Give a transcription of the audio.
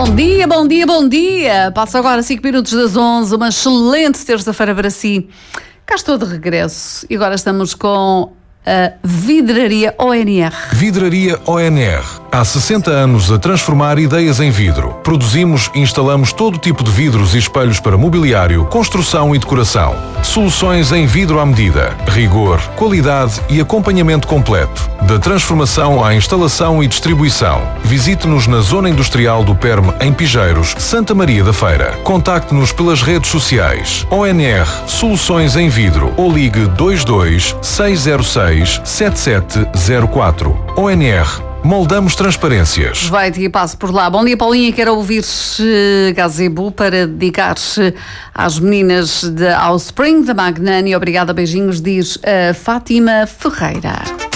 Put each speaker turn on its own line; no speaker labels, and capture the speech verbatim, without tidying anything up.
Bom dia, bom dia, bom dia. Passa agora cinco minutos das onze, uma excelente terça-feira para si. Cá estou de regresso e agora estamos com a Vidraria O N R.
Vidraria O N R. Há sessenta anos a transformar ideias em vidro. Produzimos e instalamos todo tipo de vidros e espelhos para mobiliário, construção e decoração. Soluções em vidro à medida. Rigor, qualidade e acompanhamento completo. Da transformação à instalação e distribuição. Visite-nos na Zona Industrial do Perme, em Pijeiros, Santa Maria da Feira. Contacte-nos pelas redes sociais. O N R Soluções em Vidro ou ligue dois dois seis zero seis sete sete zero quatro. O N R. Moldamos transparências.
Vai-te e passo por lá. Bom dia, Paulinha. Quero ouvir-se Gazebo para dedicar-se às meninas de Offspring, da Magnani. Obrigada, beijinhos, diz a Fátima Ferreira.